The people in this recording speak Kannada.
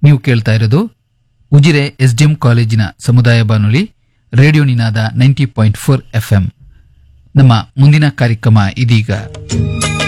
ನೀವು ಕೇಳ್ತಾ ಇರೋದು ಉಜಿರೆ ಎಸ್ಡಿಎಂ ಕಾಲೇಜಿನ ಸಮುದಾಯ ಬಾನುಲಿ ರೇಡಿಯೋ ನಿನಾದ 90.4 FM. ನಮ್ಮ ಮುಂದಿನ ಕಾರ್ಯಕ್ರಮ ಇದೀಗ.